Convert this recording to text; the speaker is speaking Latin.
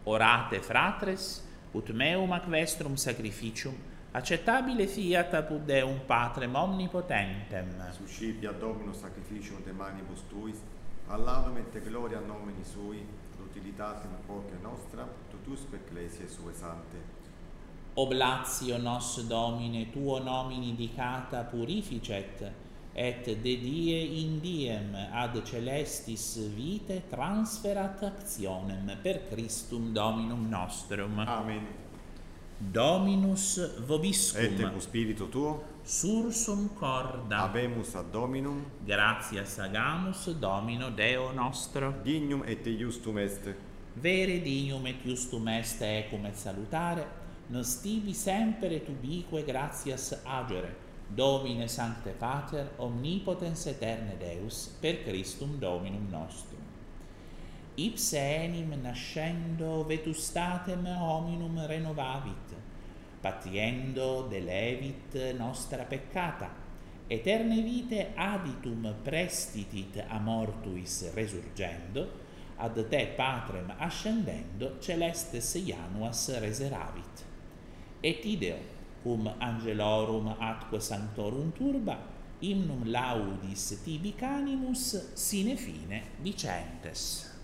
Orate fratres, ut meum ac vestrum sacrificium, accettabile fiat apud Deum Patrem omnipotentem. Suscipia Domino sacrificium de manibus tuis, all'adum et gloria nomini sui, ad utilitatem quoque nostra, tutusque ecclesiae sue sante. Oblatio nos Domine tuo nomini dicata purificet, et de die in diem ad celestis vitae transferat actionem per Christum Dominum nostrum. Amen. Dominus vobiscum. Et tecum spiritu tuo, Sursum corda. habemus ad Dominum, Gratias agamus Domino Deo nostro. dignum et iustum est. Vere dignum et justum est ecum et salutare, nos tibi semper et ubique gratias agere, Domine Sancte Pater, omnipotens aeterne Deus, per Christum Dominum nostrum. Ipse enim nascendo vetustatem hominum renovavit, patiendo delevit nostra peccata, eterne vite aditum prestitit a mortuis resurgendo, ad te Patrem ascendendo celestes Januas reseravit. Et ideo, cum angelorum atque sanctorum turba, hymnum laudis tibi canimus sine fine dicentes.